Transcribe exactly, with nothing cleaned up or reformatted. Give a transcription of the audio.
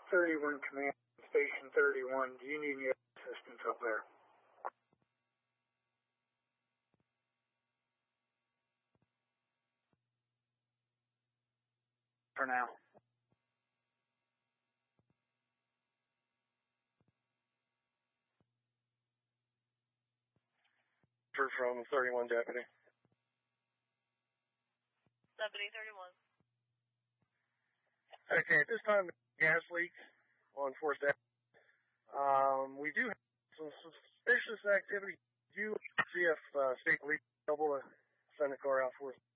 thirty-one Command, Station thirty-one. Do you need any assistance up there? For now. From thirty-one Deputy. Deputy thirty-one. Okay, at this time, gas leak on Fourth Avenue. Um, we do have some suspicious activity. Do you see if uh, State Police able to send a car out for us?